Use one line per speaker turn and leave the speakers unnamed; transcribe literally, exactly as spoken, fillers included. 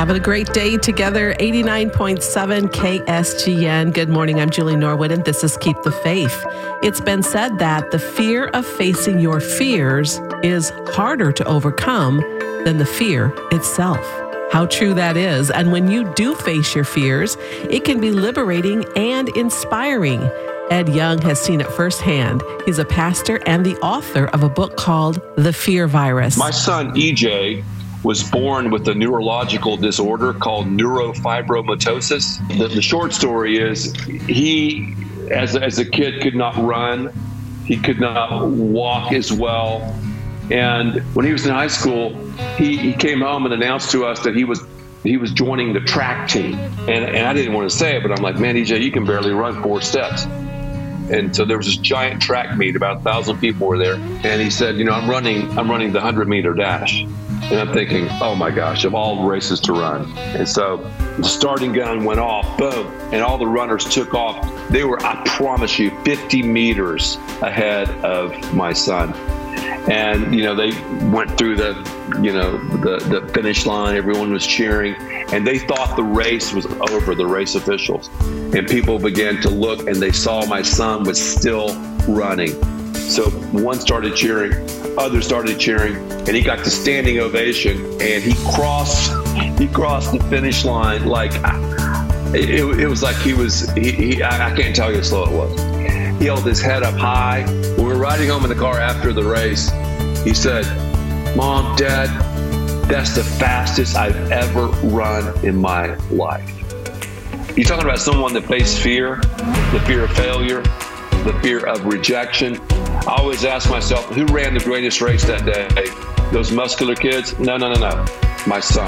Having a great day together, eighty-nine point seven K S G N. Good morning, I'm Julie Norwood, and this is Keep the Faith. It's been said that the fear of facing your fears is harder to overcome than the fear itself. How true that is. And when you do face your fears, it can be liberating and inspiring. Ed Young has seen it firsthand. He's a pastor and the author of a book called The Fear Virus.
My son, E J, was born with a neurological disorder called neurofibromatosis. The, the short story is he, as, as a kid, could not run. He could not walk as well. And when he was in high school, he, he came home and announced to us that he was he was joining the track team. And, and I didn't want to say it, but I'm like, man, E J, you can barely run four steps. And so there was this giant track meet, about a thousand people were there. And he said, you know, I'm running, I'm running the hundred meter dash. And I'm thinking, oh my gosh, of all races to run. And so the starting gun went off, boom, and all the runners took off. They were, I promise you, fifty meters ahead of my son. And, you know, they went through the, you know, the, the finish line. Everyone was cheering. And they thought the race was over, the race officials. And people began to look, and they saw my son was still running. So one started cheering, others started cheering, and he got the standing ovation, and he crossed he crossed the finish line like, it, it was like he was, he, he, I can't tell you how slow it was. He held his head up high. When we were riding home in the car after the race, he said, Mom, Dad, that's the fastest I've ever run in my life. You're talking about someone that faced fear, the fear of failure, the fear of rejection. I always ask myself, who ran the greatest race that day? Those muscular kids? No, no, no, no. My son.